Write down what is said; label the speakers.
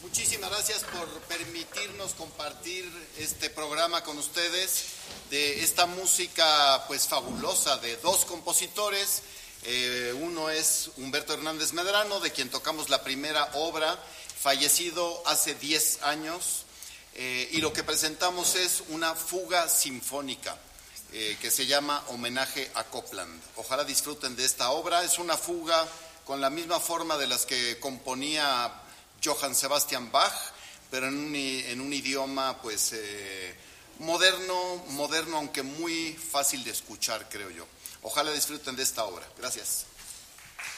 Speaker 1: Muchísimas gracias por permitirnos compartir este programa con ustedes de esta música pues fabulosa de dos compositores. Uno es Humberto Hernández Medrano, de quien tocamos la primera obra, fallecido hace 10 años, y lo que presentamos es una fuga sinfónica que se llama Homenaje a Copland. Ojalá disfruten de esta obra. Es una fuga con la misma forma de las que componía Johann Sebastian Bach, pero en un idioma pues moderno, aunque muy fácil de escuchar, creo yo. Ojalá disfruten de esta obra. Gracias.